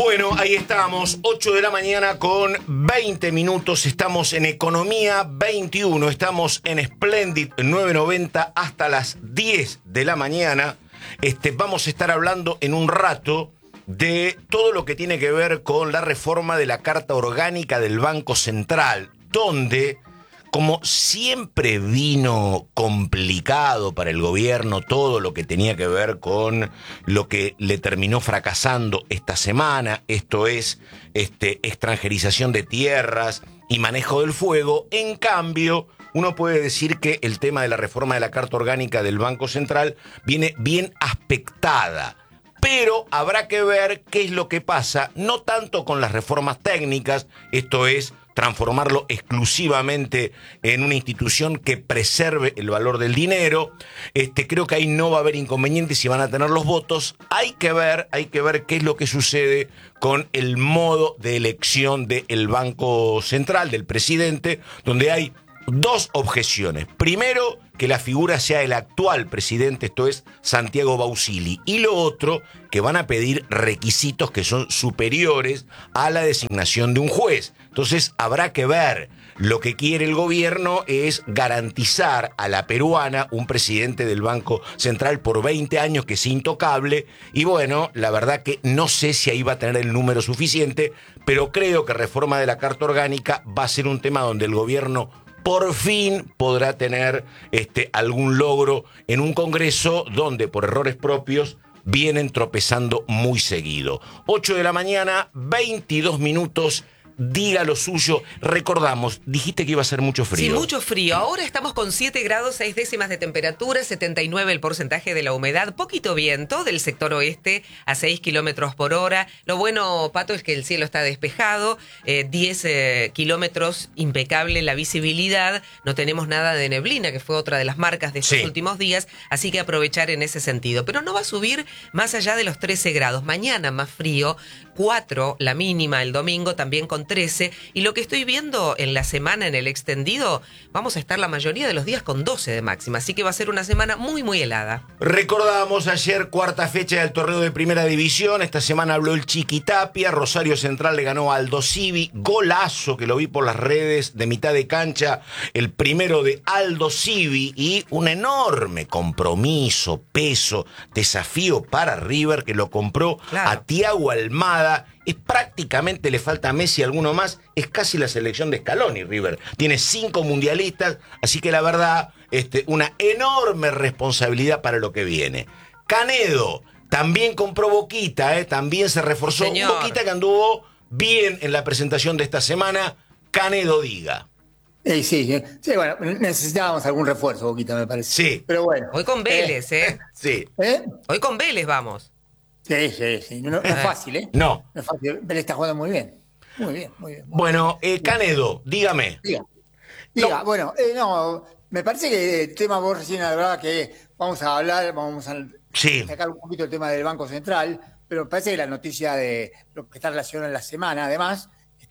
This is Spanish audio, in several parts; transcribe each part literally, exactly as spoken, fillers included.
Bueno, ahí estamos, ocho de la mañana con veinte minutos, estamos en Economía veintiuno, estamos en Splendid nueve noventa hasta las diez de la mañana. Este, vamos a estar hablando en un rato de todo lo que tiene que ver con la reforma de la Carta Orgánica del Banco Central, donde, como siempre vino complicado para el gobierno todo lo que tenía que ver con lo que le terminó fracasando esta semana, esto es este, extranjerización de tierras y manejo del fuego, en cambio, uno puede decir que el tema de la reforma de la Carta Orgánica del Banco Central viene bien aspectada. Pero habrá que ver qué es lo que pasa, no tanto con las reformas técnicas, esto es, transformarlo exclusivamente en una institución que preserve el valor del dinero. Este, creo que ahí no va a haber inconvenientes si van a tener los votos. Hay que ver, hay que ver qué es lo que sucede con el modo de elección del Banco Central, del presidente, donde hay dos objeciones. Primero, que la figura sea el actual presidente, esto es Santiago Bausili. Y lo otro, que van a pedir requisitos que son superiores a la designación de un juez. Entonces habrá que ver. Lo que quiere el gobierno es garantizar a la peruana un presidente del Banco Central por veinte años que sea intocable. Y bueno, la verdad que no sé si ahí va a tener el número suficiente, pero creo que reforma de la Carta Orgánica va a ser un tema donde el gobierno por fin podrá tener este, algún logro en un Congreso donde por errores propios vienen tropezando muy seguido. ocho de la mañana, veintidós minutos. Diga lo suyo. Recordamos, dijiste que iba a ser mucho frío. Sí, mucho frío. Ahora estamos con siete grados, seis décimas de temperatura, setenta y nueve el porcentaje de la humedad, poquito viento del sector oeste a seis kilómetros por hora. Lo bueno, Pato, es que el cielo está despejado, eh, diez eh, kilómetros, impecable la visibilidad. No tenemos nada de neblina, que fue otra de las marcas de estos sí. últimos días, así que aprovechar en ese sentido. Pero no va a subir más allá de los trece grados. Mañana más frío, cuatro la mínima, el domingo también con trece, y lo que estoy viendo en la semana en el extendido, vamos a estar la mayoría de los días con doce de máxima, así que va a ser una semana muy muy helada. Recordábamos ayer cuarta fecha del torneo de Primera División, esta semana habló el Chiquitapia, Rosario Central le ganó a Aldo Civi, golazo que lo vi por las redes de mitad de cancha, el primero de Aldo Civi, y un enorme compromiso, peso, desafío para River, que lo compró claro. a Thiago Almada. Es prácticamente, le falta a Messi alguno más, es casi la selección de Scaloni, River. Tiene cinco mundialistas, así que la verdad, este, una enorme responsabilidad para lo que viene. Canedo también compró Boquita, ¿eh? También se reforzó. Señor. Un Boquita que anduvo bien en la presentación de esta semana. Canedo diga. Sí, sí, sí, bueno, necesitábamos algún refuerzo, Boquita, me parece. Sí. Pero bueno. Hoy con Vélez, ¿eh? Sí. ¿Eh? Hoy con Vélez vamos. Sí, sí, sí. No, no es fácil, ¿eh? No. No es fácil. Vélez está jugando muy bien. Muy bien, muy bien. Muy Bueno, eh, Canedo, dígame. Diga, diga No. bueno, eh, no, me parece que el tema vos recién hablabas que vamos a hablar, vamos a Sí. sacar un poquito el tema del Banco Central, pero me parece que la noticia de lo que está relacionado en la semana, además,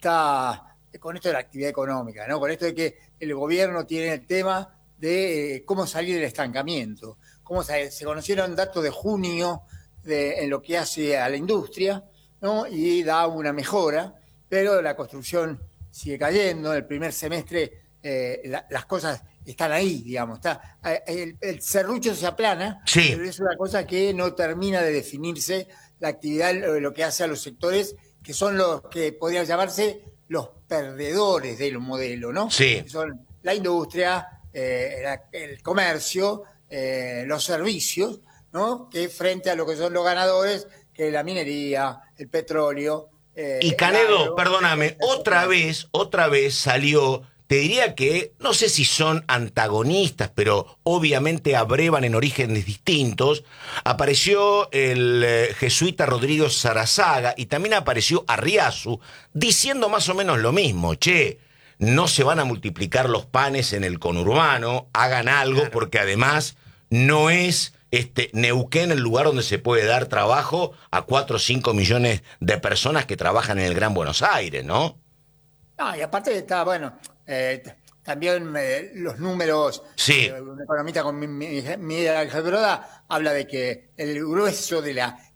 está con esto de la actividad económica, ¿no? Con esto de que el gobierno tiene el tema de eh, cómo salir del estancamiento. Cómo se, se conocieron datos de junio de, en lo que hace a la industria, ¿no? Y da una mejora, pero la construcción sigue cayendo. En el primer semestre eh, la, las cosas están ahí, digamos. Está, el, el serrucho se aplana, Sí. pero es una cosa que no termina de definirse la actividad, lo que hace a los sectores que son los que podrían llamarse los perdedores del modelo, ¿no? Sí. Que son la industria, eh, la, el comercio, eh, los servicios, ¿no? Que frente a lo que son los ganadores, que es la minería, el petróleo. Eh, Y Canedo, el agro, perdóname, otra vez, otra vez salió, te diría que, no sé si son antagonistas, pero obviamente abrevan en orígenes distintos, apareció el eh, jesuita Rodrigo Sarazaga y también apareció Arriazu, diciendo más o menos lo mismo, che, no se van a multiplicar los panes en el conurbano, hagan algo, Claro. porque además no es... Este, Neuquén, el lugar donde se puede dar trabajo a cuatro o cinco millones de personas que trabajan en el Gran Buenos Aires, ¿no? No, y aparte está, bueno, eh, también eh, los números, Sí. eh, un economista con mi, mi, mi álgebra habla de que el grueso de la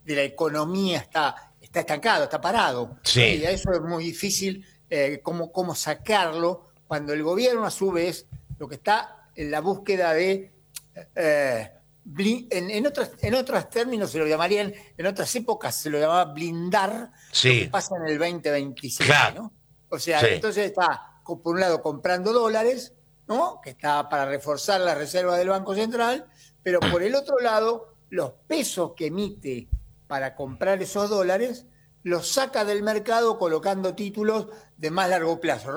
de la economía está, está estancado, está parado. Sí. Y eso es muy difícil eh, cómo, cómo sacarlo cuando el gobierno a su vez lo que está en la búsqueda de... Eh, En, en, otros, en otros términos se lo llamarían, en otras épocas se lo llamaba blindar sí. lo que pasa en el veinte veintisiete, claro. ¿no? O sea, sí. entonces está, por un lado, comprando dólares, ¿no? Que está para reforzar la reserva del Banco Central, pero por el otro lado, los pesos que emite para comprar esos dólares los saca del mercado colocando títulos de más largo plazo,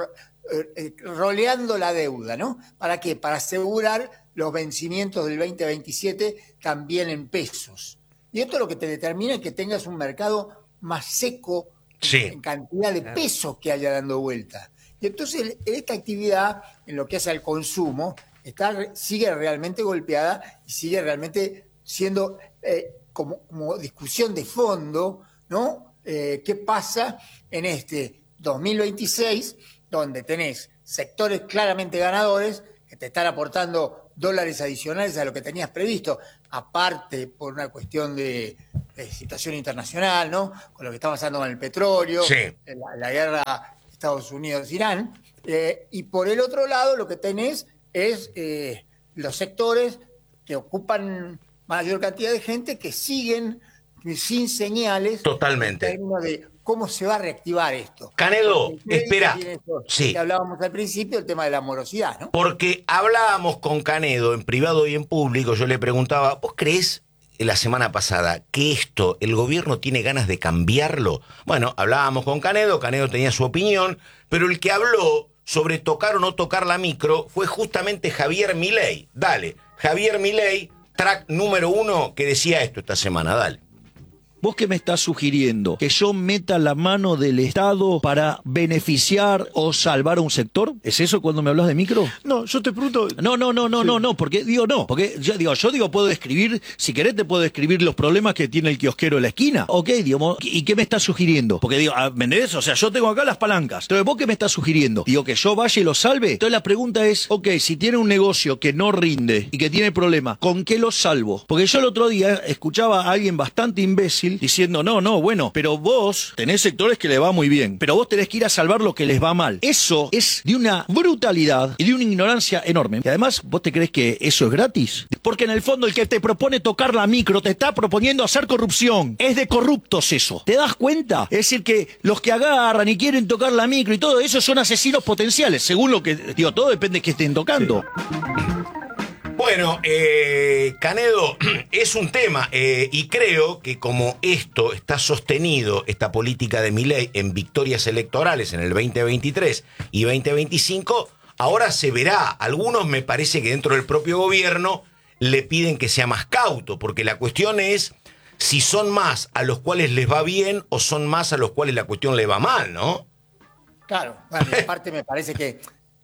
roleando la deuda, ¿no? ¿Para qué? Para asegurar los vencimientos del veinte veintisiete también en pesos. Y esto lo que te determina es que tengas un mercado más seco sí. en cantidad de pesos que haya dando vuelta. Y entonces esta actividad, en lo que hace al consumo, está, sigue realmente golpeada y sigue realmente siendo eh, como, como discusión de fondo, ¿no? Eh, ¿Qué pasa en este dos mil veintiséis, donde tenés sectores claramente ganadores que te están aportando dólares adicionales a lo que tenías previsto, aparte por una cuestión de, de situación internacional, ¿no? Con lo que está pasando con el petróleo, sí. la, la guerra Estados Unidos-Irán, eh, y por el otro lado lo que tenés es eh, los sectores que ocupan mayor cantidad de gente que siguen sin señales. Totalmente. En términos de cómo se va a reactivar esto. Canedo, espera. Sí. Que hablábamos al principio, el tema de la morosidad, ¿no? Porque hablábamos con Canedo en privado y en público, yo le preguntaba, ¿vos creés la semana pasada que esto, el gobierno tiene ganas de cambiarlo? Bueno, hablábamos con Canedo, Canedo tenía su opinión, pero el que habló sobre tocar o no tocar la micro fue justamente Javier Milei. Dale, Javier Milei, track número uno, que decía esto esta semana, dale. ¿Vos qué me estás sugiriendo? ¿Que yo meta la mano del Estado para beneficiar o salvar a un sector? ¿Es eso cuando me hablas de micro? No, yo te pregunto... No, no, no, no, sí. no, no, porque digo no, porque yo digo, yo digo, puedo escribir, si querés te puedo escribir los problemas que tiene el kiosquero de la esquina. Ok, digamos, ¿y qué me estás sugiriendo? Porque digo, ¿me entendés? O sea, yo tengo acá las palancas. Entonces, ¿vos qué me estás sugiriendo? Digo, que yo vaya y lo salve. Entonces la pregunta es, ok, si tiene un negocio que no rinde y que tiene problemas, ¿con qué lo salvo? Porque yo el otro día escuchaba a alguien bastante imbécil diciendo, no, no, bueno, pero vos tenés sectores que le va muy bien, pero vos tenés que ir a salvar lo que les va mal. Eso es de una brutalidad y de una ignorancia enorme. Y además, ¿vos te crees que eso es gratis? Porque en el fondo el que te propone tocar la micro te está proponiendo hacer corrupción. Es de corruptos eso. ¿Te das cuenta? Es decir, que los que agarran y quieren tocar la micro y todo eso son asesinos potenciales, según lo que, digo, todo depende de que estén tocando. Sí. Bueno, eh, Canedo, es un tema eh, y creo que como esto está sostenido, esta política de Milei en victorias electorales en el veinte veintitrés y veinte veinticinco, ahora se verá. Algunos me parece que dentro del propio gobierno le piden que sea más cauto, porque la cuestión es si son más a los cuales les va bien o son más a los cuales la cuestión le va mal, ¿no? Claro, bueno, aparte me parece que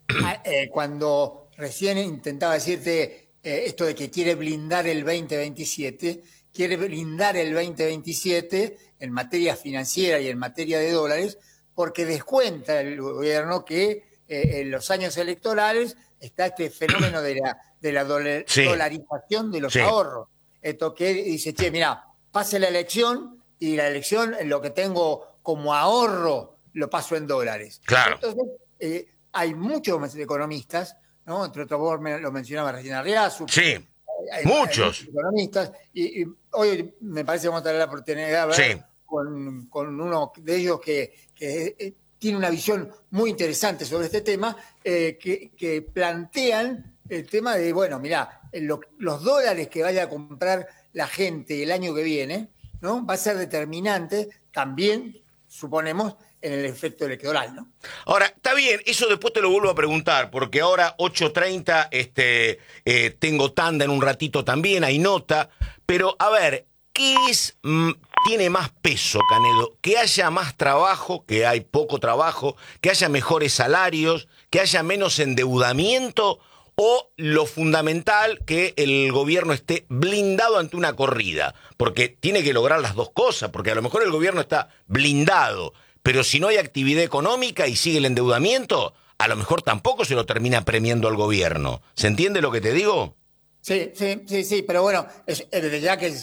eh, cuando recién intentaba decirte... Eh, esto de que quiere blindar el veinte veintisiete, quiere blindar el veinte veintisiete en materia financiera y en materia de dólares, porque descuenta el gobierno que eh, en los años electorales está este fenómeno de la, de la dolar, sí. dolarización de los sí. ahorros. Esto que dice, che, mira, pase la elección y la elección, lo que tengo como ahorro, lo paso en dólares. Claro. Entonces, eh, hay muchos economistas, ¿no? Entre otros, vos lo mencionaba recién Arriazu. Sí, hay, muchos. Hay economistas. Y, y hoy me parece que vamos a tener la oportunidad de hablar sí. con, con uno de ellos que, que eh, tiene una visión muy interesante sobre este tema, eh, que, que plantean el tema de, bueno, mirá, lo, los dólares que vaya a comprar la gente el año que viene, ¿no? Va a ser determinante también, suponemos, en el efecto electoral, ¿no? Ahora, está bien, eso después te lo vuelvo a preguntar, porque ahora ocho treinta este, eh, tengo tanda en un ratito también, hay nota, pero a ver, ¿qué es, mm, tiene más peso, Canedo? Que haya más trabajo, que hay poco trabajo, que haya mejores salarios, que haya menos endeudamiento, o lo fundamental, que el gobierno esté blindado ante una corrida, porque tiene que lograr las dos cosas, porque a lo mejor el gobierno está blindado, pero si no hay actividad económica y sigue el endeudamiento, a lo mejor tampoco se lo termina premiando al gobierno. ¿Se entiende lo que te digo? Sí, sí, sí, sí, pero bueno, es, es ya que es,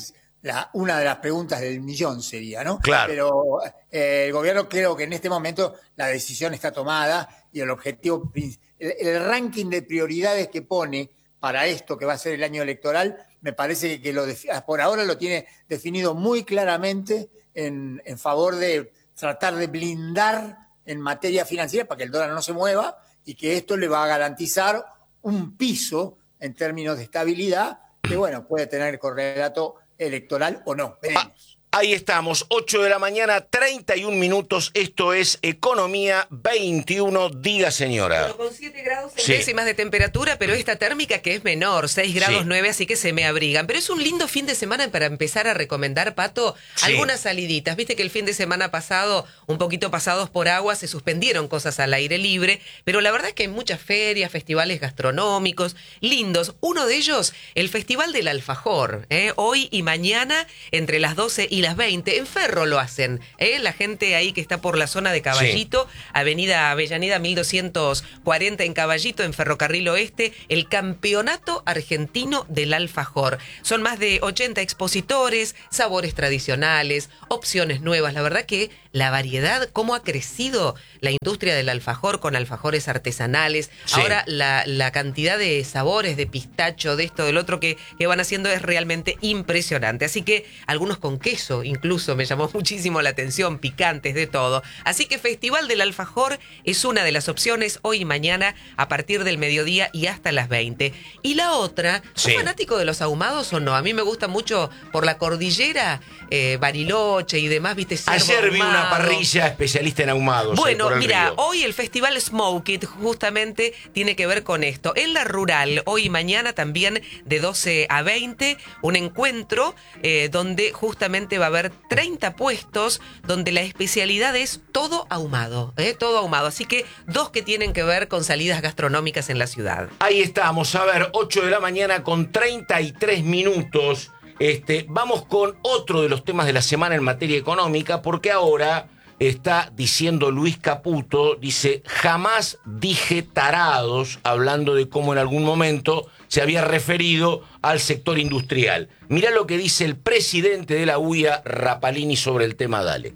la, una de las preguntas del millón sería, ¿no? Claro. Pero eh, el gobierno creo que en este momento la decisión está tomada y el objetivo, el, el ranking de prioridades que pone para esto que va a ser el año electoral, me parece que, que lo por ahora lo tiene definido muy claramente en, en favor de tratar de blindar en materia financiera para que el dólar no se mueva y que esto le va a garantizar un piso en términos de estabilidad que, bueno, puede tener correlato electoral o no. Veremos. Ah. Ahí estamos, ocho de la mañana, treinta y un minutos. Esto es Economía veintiuno. Diga, señora. Bueno, con siete grados seis Sí. décimas de temperatura, pero esta térmica que es menor, seis grados Sí. nueve, así que se me abrigan. Pero es un lindo fin de semana para empezar a recomendar, Pato, Sí. algunas saliditas. Viste que el fin de semana pasado, un poquito pasados por agua, se suspendieron cosas al aire libre, pero la verdad es que hay muchas ferias, festivales gastronómicos, lindos. Uno de ellos, el Festival del Alfajor. ¿eh? Hoy y mañana, entre las doce y las veinte, en Ferro lo hacen, ¿eh? La gente ahí que está por la zona de Caballito, sí. Avenida Avellaneda mil doscientos cuarenta en Caballito, en Ferrocarril Oeste, el Campeonato Argentino del Alfajor. Son más de ochenta expositores, sabores tradicionales, opciones nuevas. La verdad que la variedad, cómo ha crecido la industria del alfajor con alfajores artesanales. Sí. Ahora la, la cantidad de sabores, de pistacho, de esto, del otro que, que van haciendo es realmente impresionante. Así que algunos con queso, incluso me llamó muchísimo la atención, picantes, de todo. Así que Festival del Alfajor es una de las opciones hoy y mañana a partir del mediodía y hasta las veinte. Y la otra, ¿sos sí. fanático de los ahumados o no? A mí me gusta mucho por la cordillera, eh, Bariloche y demás, viste, ayer vi una parrilla especialista en ahumados. Bueno, mira, río. hoy el Festival Smoke It justamente tiene que ver con esto. En la rural, hoy y mañana también de doce a veinte, un encuentro eh, donde justamente va a haber treinta puestos donde la especialidad es todo ahumado, ¿eh? todo ahumado. Así que dos que tienen que ver con salidas gastronómicas en la ciudad. Ahí estamos, a ver, ocho de la mañana con treinta y tres minutos. Este, vamos con otro de los temas de la semana en materia económica, porque ahora está diciendo Luis Caputo, dice, jamás dije tarados, hablando de cómo en algún momento se había referido al sector industrial. Mirá lo que dice el presidente de la U I A, Rapalini, sobre el tema. Dale.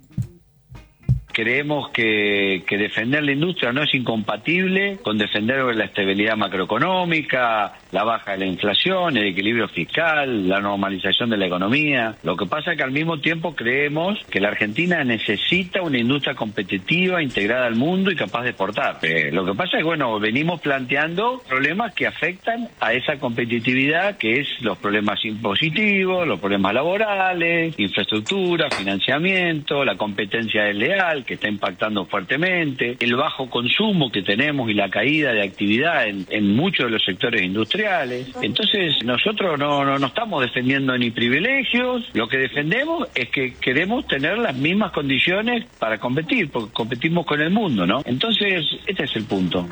Creemos que, que defender la industria no es incompatible con defender la estabilidad macroeconómica, la baja de la inflación, el equilibrio fiscal, la normalización de la economía. Lo que pasa es que al mismo tiempo creemos que la Argentina necesita una industria competitiva, integrada al mundo y capaz de exportar. Eh, lo que pasa es que, bueno, venimos planteando problemas que afectan a esa competitividad, que es los problemas impositivos, los problemas laborales, infraestructura, financiamiento, la competencia desleal, que está impactando fuertemente, el bajo consumo que tenemos y la caída de actividad en, en muchos de los sectores industriales. Entonces, nosotros no, no, no estamos defendiendo ni privilegios, lo que defendemos es que queremos tener las mismas condiciones para competir, porque competimos con el mundo, ¿no? Entonces, este es el punto.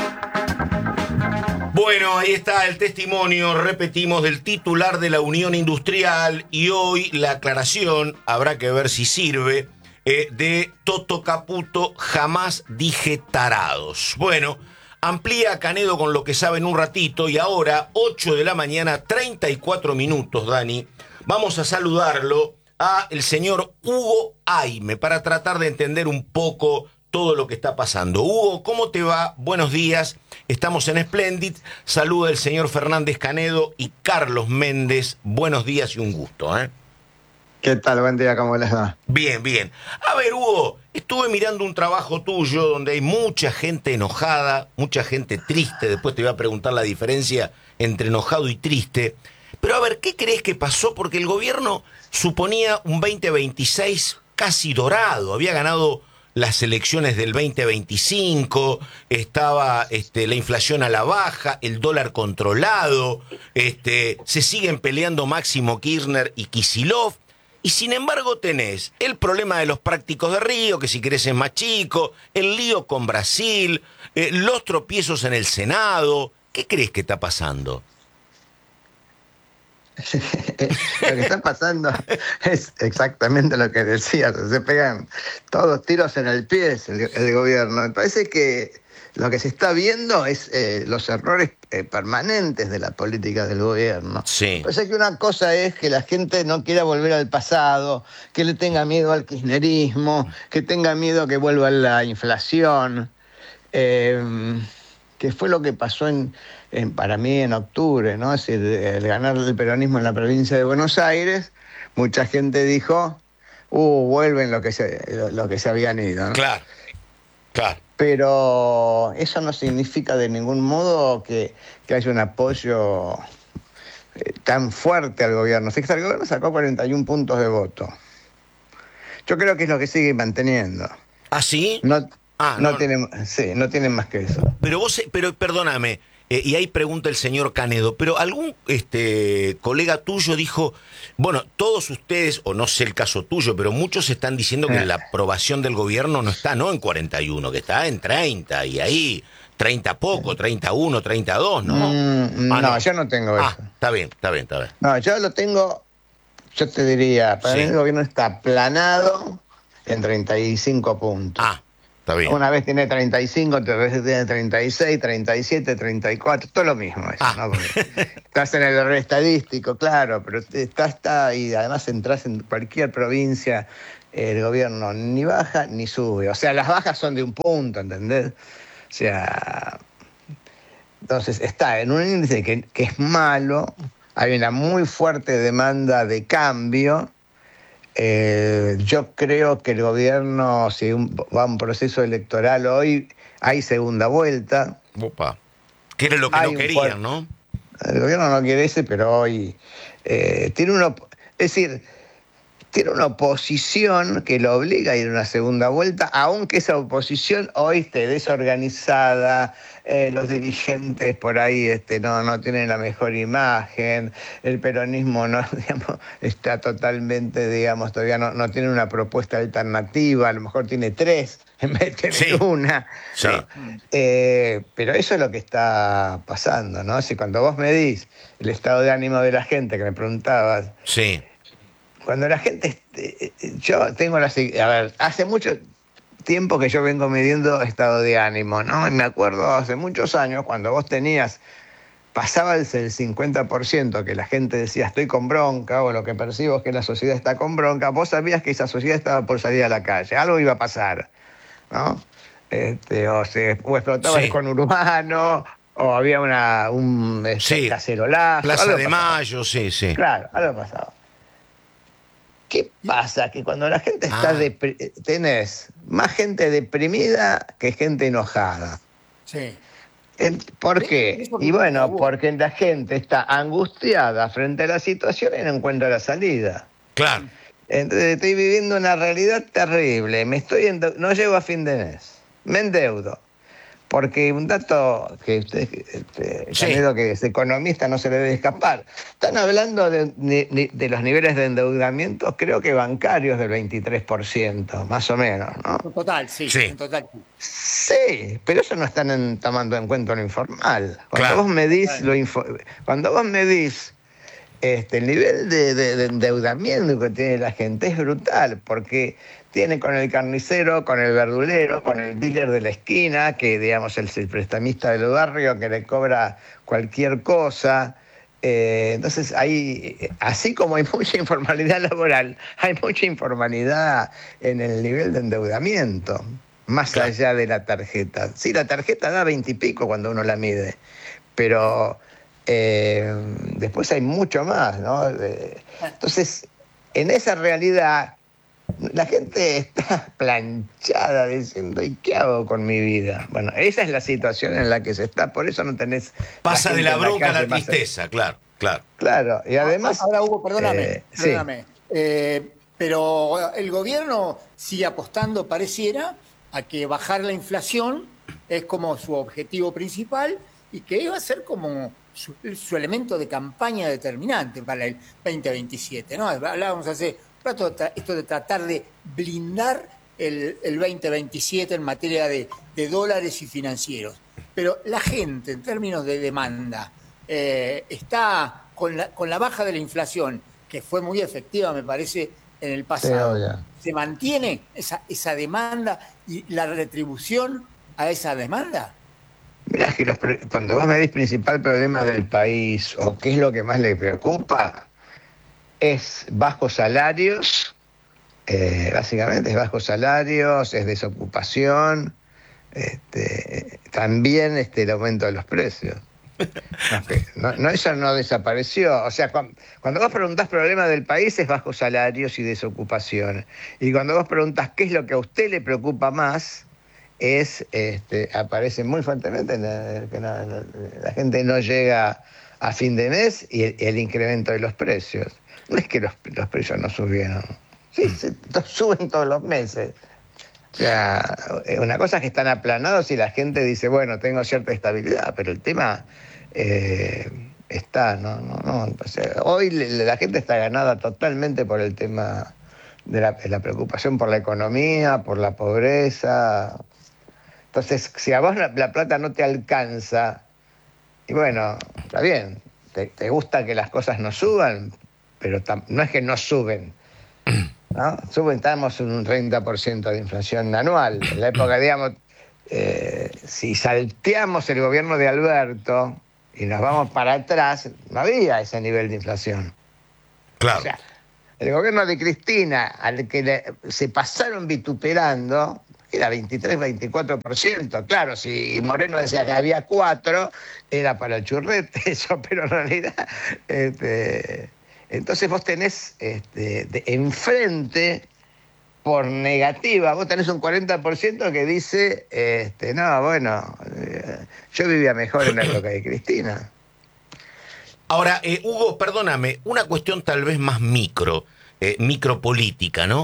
Bueno, ahí está el testimonio, repetimos, del titular de la Unión Industrial, y hoy la aclaración, habrá que ver si sirve, Eh, de Toto Caputo, jamás dije tarados. Bueno, amplía Canedo con lo que sabe en un ratito, y ahora, ocho de la mañana, treinta y cuatro minutos, Dani, vamos a saludarlo a el señor Hugo Aime para tratar de entender un poco todo lo que está pasando. Hugo, ¿cómo te va? Buenos días, estamos en Splendid, saluda el señor Fernández Canedo y Carlos Méndez, buenos días y un gusto, ¿eh? ¿Qué tal? Buen día, ¿cómo les va? Bien, bien. A ver, Hugo, estuve mirando un trabajo tuyo donde hay mucha gente enojada, mucha gente triste. Después te voy a preguntar la diferencia entre enojado y triste. Pero a ver, ¿qué crees que pasó? Porque el gobierno suponía un veinte veintiséis casi dorado. Había ganado las elecciones del veinte veinticinco, estaba este, la inflación a la baja, el dólar controlado, este, se siguen peleando Máximo Kirchner y Kicillof. Y sin embargo tenés el problema de los prácticos de Río, que si querés es más chico, el lío con Brasil, eh, los tropiezos en el Senado. ¿Qué crees que está pasando? Lo que está pasando es exactamente lo que decías, se pegan todos tiros en el pie el, el gobierno. Me parece que lo que se está viendo es eh, los errores eh, permanentes de la política del gobierno. Sí. Pues es que una cosa es que la gente no quiera volver al pasado, que le tenga miedo al kirchnerismo, que tenga miedo que vuelva la inflación, eh, que fue lo que pasó en, en, para mí en octubre, ¿no? Es decir, el ganar el peronismo en la provincia de Buenos Aires, mucha gente dijo, uh, vuelven lo que se, lo, lo que se habían ido, ¿no? Claro, claro. Pero eso no significa de ningún modo que, que haya un apoyo eh, tan fuerte al gobierno. Fíjate, el gobierno sacó cuarenta y un puntos de voto. Yo creo que es lo que sigue manteniendo. ¿Ah, sí? No, Ah, no, no. tienen, sí, no tienen más que eso. Pero vos, pero perdóname, eh, y ahí pregunta el señor Canedo, pero algún este colega tuyo dijo, bueno, todos ustedes, o no sé el caso tuyo, pero muchos están diciendo que Eh. la aprobación del gobierno no está no en cuarenta y uno, que está en treinta, y ahí treinta poco, treinta y uno, treinta y dos, ¿no? Mm, Ah, no, yo no tengo Ah, eso. está bien, está bien, está bien. No, yo lo tengo, yo te diría, para Sí. mí el gobierno está aplanado en treinta y cinco puntos. Ah, está bien. Una vez tiene treinta y cinco, otra vez tiene treinta y seis, treinta y siete, treinta y cuatro, todo lo mismo eso, Ah. ¿no? Porque estás en el error estadístico, claro, pero estás, está, y además entras en cualquier provincia, el gobierno ni baja ni sube. O sea, las bajas son de un punto, ¿entendés? O sea, entonces está en un índice que, que es malo, hay una muy fuerte demanda de cambio. Eh, yo creo que el gobierno, si un, va a un proceso electoral hoy, hay segunda vuelta. Opa. Que era lo que Hay no un querían, fuerte- ¿no? El gobierno no quiere ese, pero hoy eh, tiene una, es decir, tiene una oposición que lo obliga a ir a una segunda vuelta, aunque esa oposición hoy esté desorganizada, eh, los dirigentes por ahí este, no, no tienen la mejor imagen, el peronismo no, digamos, está totalmente, digamos, todavía no, no tiene una propuesta alternativa, a lo mejor tiene tres en vez de tener Sí. una. Sí. ¿no? Eh, pero eso es lo que está pasando, ¿no? Si cuando vos medís el estado de ánimo de la gente, que me preguntabas, Sí. cuando la gente, este, yo tengo la, a ver, hace mucho tiempo que yo vengo midiendo estado de ánimo, ¿no? Y me acuerdo hace muchos años cuando vos tenías, pasaba el cincuenta por ciento que la gente decía estoy con bronca, o lo que percibo es que la sociedad está con bronca, vos sabías que esa sociedad estaba por salir a la calle, algo iba a pasar, ¿no? Este, o, se, o explotaba Sí. el conurbano, o había una, un este, Sí. cacerolazo. Plaza algo de pasaba. Mayo, sí, sí. Claro, algo pasaba. ¿Qué pasa? Que cuando la gente está Ah. depri- tenés más gente deprimida que gente enojada. Sí. En- ¿Por Sí, qué? eso Y me bueno, preocupa. porque la gente está angustiada frente a la situación y no encuentra la salida. Claro. Entonces estoy viviendo una realidad terrible. Me estoy endeu- no llego a fin de mes. Me endeudo. Porque un dato que usted, este, Sí. Canedo, que es economista, no se le debe escapar. Están hablando de, de- de los niveles de endeudamiento, creo que bancarios del veintitrés por ciento, más o menos, ¿no? En total, sí. Sí. En total. Sí, pero eso no están en- tomando en cuenta lo informal. Cuando Claro. vos medís Claro. lo info- cuando vos medís este, el nivel de, de- de endeudamiento que tiene la gente es brutal, porque tiene con el carnicero, con el verdulero, con el dealer de la esquina, que digamos es el prestamista del barrio que le cobra cualquier cosa. Eh, entonces hay, así como hay mucha informalidad laboral, hay mucha informalidad en el nivel de endeudamiento, más Claro. allá de la tarjeta. Sí, la tarjeta da veintipico cuando uno la mide, pero eh, después hay mucho más, ¿no? Eh, Entonces, en esa realidad, la gente está planchada diciendo, ¿y qué hago con mi vida? Bueno, esa es la situación en la que se está, por eso no tenés... Pasa de gente la en bronca a calle la más- tristeza, claro, claro. Claro, y además... Ahora, Hugo, perdóname. eh, sí. perdóname. Eh, pero el gobierno sigue apostando, pareciera, a que bajar la inflación es como su objetivo principal y que iba a ser como su, su elemento de campaña determinante para el veinte veintisiete, ¿no? Hablábamos hace un rato de tra- esto de tratar de blindar el, el veinte veintisiete en materia de, de dólares y financieros. Pero la gente, en términos de demanda, eh, está con la, con la baja de la inflación, que fue muy efectiva, me parece, en el pasado. Sí, obvio. Se mantiene esa, esa demanda y la retribución a esa demanda? Mirá que los, cuando vos me decís principal problema del país o qué es lo que más le preocupa, es bajos salarios, eh, básicamente es bajos salarios, es desocupación, este, también este, el aumento de los precios. No, no, eso no desapareció. O sea, cuando, cuando vos preguntás problemas del país es bajos salarios y desocupación. Y cuando vos preguntás qué es lo que a usted le preocupa más, es este, aparece muy fuertemente la, que la, la, la gente no llega a fin de mes y el, el incremento de los precios. No es que los, los precios no subieron. Sí, se, suben todos los meses. O sea, una cosa es que están aplanados y la gente dice, bueno, tengo cierta estabilidad, pero el tema eh, está, ¿no? no, no o sea, hoy la gente está ganada totalmente por el tema de la, de la preocupación por la economía, por la pobreza. Entonces, si a vos la, la plata no te alcanza, y bueno, está bien, te, te gusta que las cosas no suban, pero tam, no es que no suben. ¿No? Suben, estamos en un treinta por ciento de inflación anual. En la época, digamos, eh, si salteamos el gobierno de Alberto y nos vamos para atrás, no había ese nivel de inflación. Claro. O sea, el gobierno de Cristina, al que le, se pasaron vituperando, era veintitrés, veinticuatro por ciento. Claro, si Moreno decía que había cuatro, era para el churrete eso, pero en realidad... Este, entonces vos tenés este, de, enfrente, por negativa, vos tenés un cuarenta por ciento que dice, este, no, bueno, eh, yo vivía mejor en la época de Cristina. Ahora, eh, Hugo, perdóname, una cuestión tal vez más micro, eh, micropolítica, ¿no?